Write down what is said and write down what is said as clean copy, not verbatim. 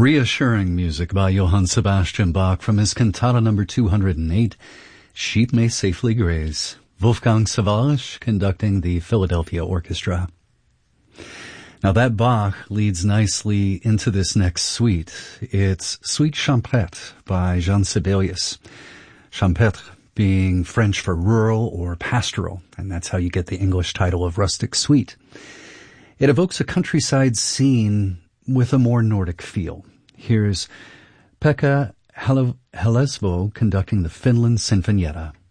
Reassuring music by Johann Sebastian Bach from his cantata number 208, Sheep May Safely Graze. Wolfgang Sawallisch conducting the Philadelphia Orchestra. Now that Bach leads nicely into this next suite. It's Suite Champêtre by Jean Sibelius. Champêtre being French for rural or pastoral, and that's how you get the English title of Rustic Suite. It evokes a countryside scene with a more Nordic feel. Here's Pekka Helesvo conducting the Finland Sinfonietta.